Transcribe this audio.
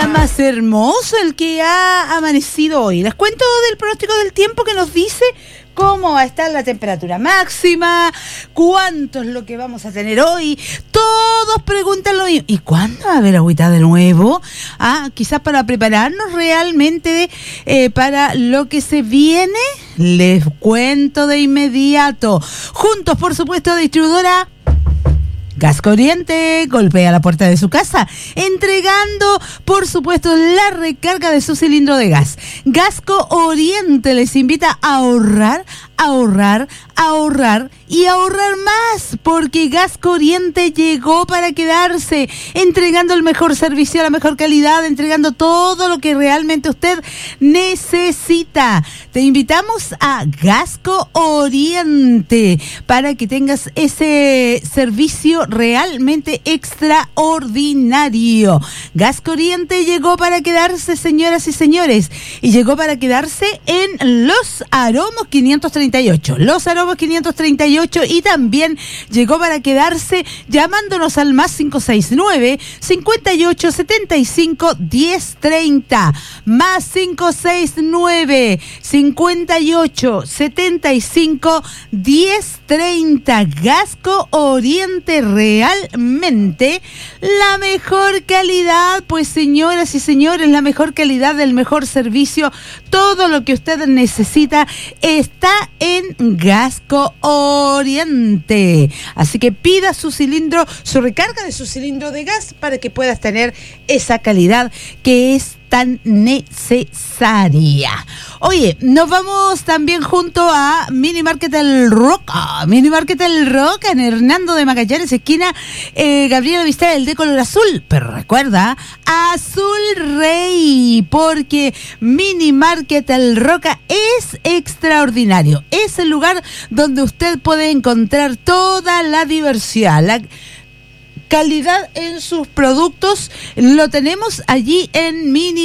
más hermoso el que ha amanecido hoy. Les cuento del pronóstico del tiempo que nos dice cómo va a estar la temperatura máxima, cuánto es lo que vamos a tener hoy. Todos preguntan lo mismo. ¿Y cuándo va a haber agüita de nuevo? Quizás para prepararnos realmente para lo que se viene. Les cuento de inmediato. Juntos, por supuesto, distribuidora Gas Corriente golpea la puerta de su casa, entregando, por supuesto, la recarga de su cilindro de gas. Gasco Oriente les invita a ahorrar y ahorrar más, porque Gasco Oriente llegó para quedarse, entregando el mejor servicio, la mejor calidad, entregando todo lo que realmente usted necesita. Te invitamos a Gasco Oriente para que tengas ese servicio realmente extraordinario. Gasco Oriente llegó para quedarse, señoras y señores, y llegó para quedarse en Los Aromos 538. Los Aromos 538, y también llegó para quedarse llamándonos al más 569 58 75 1030, más 569 58 75 1030. Gasco Oriente, realmente la mejor calidad, pues señoras y señores, la mejor calidad del mejor servicio. Todo lo que usted necesita está en Gasco Oriente. Así que pida su cilindro, su recarga de su cilindro de gas para que puedas tener esa calidad que es tan necesaria. Oye, nos vamos también junto a Mini Market El Roca. Mini Market El Roca en Hernando de Magallanes, esquina Gabriela Mistral, de color azul. Pero recuerda, azul rey, porque Mini Market El Roca es extraordinario. Es el lugar donde usted puede encontrar toda la diversidad, la calidad en sus productos. Lo tenemos allí en Mini